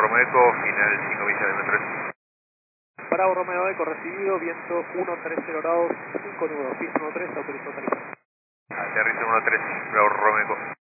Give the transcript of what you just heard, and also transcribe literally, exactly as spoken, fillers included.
Romeo Eco, final cinco Villa de tres. Bravo Romeo Eco, recibido, viento uno treinta grados, cinco nudos, piso uno tres, autorizó tarifa. Aterriza uno tres, Bravo Romeo Eco.